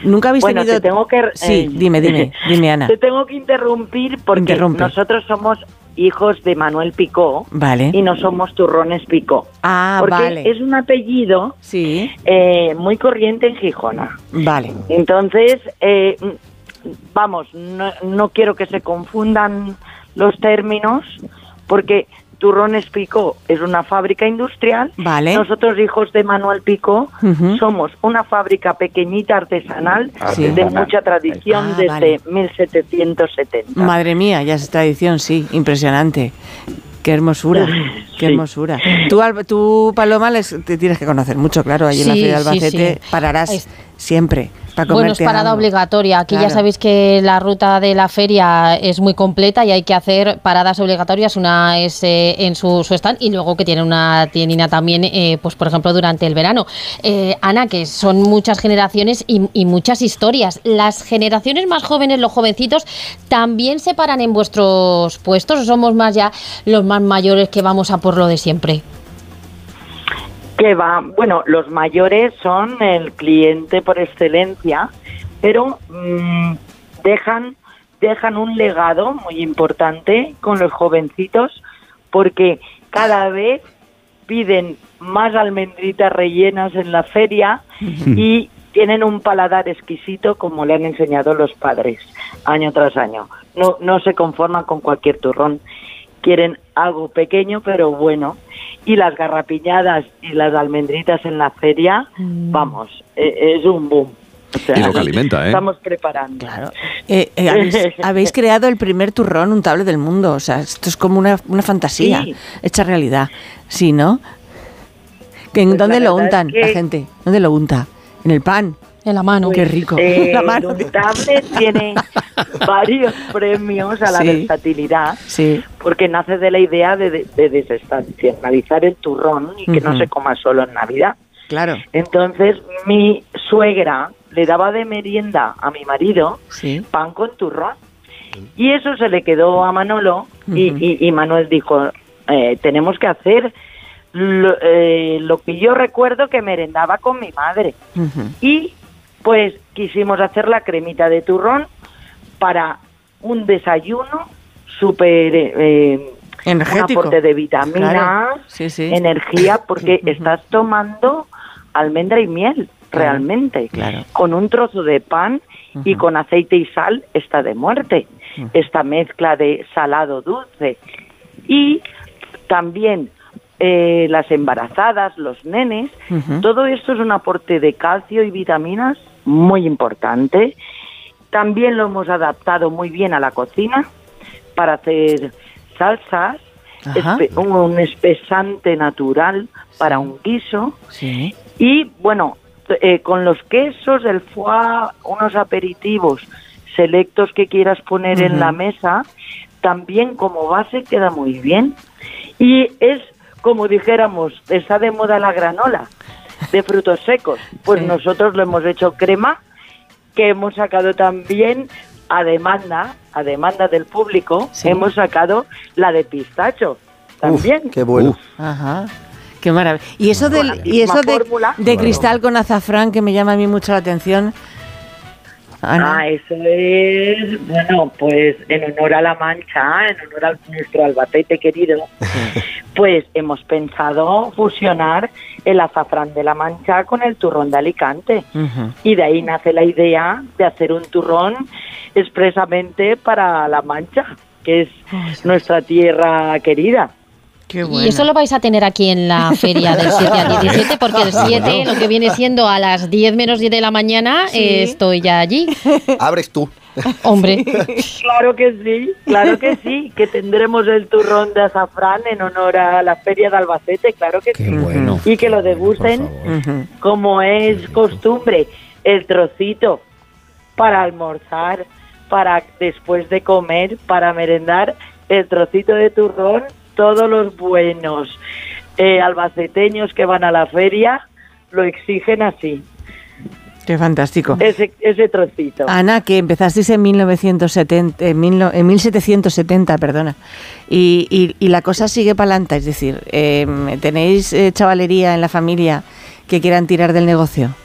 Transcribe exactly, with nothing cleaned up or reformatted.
¿Nunca habéis bueno, tenido...? Te tengo que, sí, eh, dime, dime, dime, Ana. Te tengo que interrumpir porque Interrumpe. nosotros somos hijos de Manuel Picó, vale. y no somos Turrones Picó. Ah, porque vale. es un apellido sí. eh, muy corriente en Gijona. Vale. Entonces, eh, vamos, no, no quiero que se confundan los términos, porque Turrones Picó es una fábrica industrial. Vale. Nosotros, hijos de Manuel Picó, uh-huh. somos una fábrica pequeñita artesanal, sí. de mucha tradición, ah, desde vale. mil setecientos setenta. Madre mía, ya es tradición, sí, impresionante. Qué hermosura, qué sí. hermosura. Tú, tú, Paloma, les, te tienes que conocer mucho, claro, allí sí, en la Feria de Albacete, sí, sí. pararás es... siempre. Bueno, es parada algo. obligatoria. Aquí claro. ya sabéis que la ruta de la feria es muy completa y hay que hacer paradas obligatorias. Una es eh, en su, su stand y luego que tiene una tiendina también, eh, pues por ejemplo, durante el verano. Eh, Ana, que son muchas generaciones y, y muchas historias. ¿Las generaciones más jóvenes, los jovencitos, también se paran en vuestros puestos o somos más ya los más mayores que vamos a por lo de siempre? Que va, bueno, los mayores son el cliente por excelencia, pero mmm, dejan dejan un legado muy importante con los jovencitos, porque cada vez piden más almendritas rellenas en la feria y tienen un paladar exquisito, como le han enseñado los padres año tras año. No, no se conforman con cualquier turrón, quieren algo pequeño pero bueno. Y las garrapiñadas y las almendritas en la feria, mm. vamos, eh, es un boom. O sea, y lo que alimenta, ¿eh? Estamos preparando. Claro. Eh, eh, habéis, habéis creado el primer turrón untable del mundo. O sea, esto es como una, una fantasía sí. hecha realidad. Sí, ¿no? ¿En pues dónde lo untan es que... la gente? ¿Dónde lo unta? ¿En el pan? En la mano. Pues, qué rico. Eh, la mano. El untable tiene varios premios a la sí. versatilidad, sí. porque nace de la idea de, de, de desestacionalizar el turrón y que uh-huh. no se coma solo en Navidad. Claro. Entonces, mi suegra le daba de merienda a mi marido sí. pan con turrón. Y eso se le quedó a Manolo uh-huh. y, y, y Manuel dijo, eh, tenemos que hacer lo, eh, lo que yo recuerdo que merendaba con mi madre. Uh-huh. Y pues quisimos hacer la cremita de turrón para un desayuno súper... Eh, energético. Un aporte de vitaminas, claro. sí, sí. energía, porque estás tomando almendra y miel, claro. realmente. Claro. Con un trozo de pan uh-huh. y con aceite y sal está de muerte. Uh-huh. Esta mezcla de salado-dulce. Y también eh, las embarazadas, los nenes, uh-huh. todo esto es un aporte de calcio y vitaminas muy importante. También lo hemos adaptado muy bien a la cocina para hacer salsas, espe- un espesante natural sí. para un guiso sí. y bueno, eh, con los quesos, el foie, unos aperitivos selectos que quieras poner uh-huh. en la mesa, también como base queda muy bien. Y es como dijéramos, está de moda la granola de frutos secos, pues sí. nosotros lo hemos hecho crema, que hemos sacado también a demanda, a demanda del público, sí. hemos sacado la de pistacho también. Uf, qué bueno. Uf. Ajá. Qué maravilla. Y eso del y eso de, de cristal con azafrán que me llama a mí mucho la atención. Ana. Ah, eso es, bueno, pues en honor a la Mancha, en honor a nuestro Albacete querido, pues hemos pensado fusionar el azafrán de la Mancha con el turrón de Alicante. Uh-huh. Y de ahí nace la idea de hacer un turrón expresamente para la Mancha, que es oh, nuestra tierra querida. Qué bueno. Y eso lo vais a tener aquí en la feria del siete al diecisiete, porque el siete, lo que viene siendo a las diez menos diez de la mañana, sí. eh, estoy ya allí. Abres tú. Hombre. Claro que sí, claro que sí, que tendremos el turrón de azafrán en honor a la feria de Albacete, claro que Qué sí. Bueno. Y que lo degusten uh-huh. como es costumbre, el trocito para almorzar, para después de comer, para merendar, el trocito de turrón. Todos los buenos eh, albaceteños que van a la feria lo exigen así. Qué fantástico. Ese, ese trocito. Ana, que empezasteis en mil novecientos setenta, en, mil, en mil setecientos setenta, perdona, y, y, y la cosa sigue para adelante, es decir, eh, ¿tenéis eh, chavalería en la familia que quieran tirar del negocio?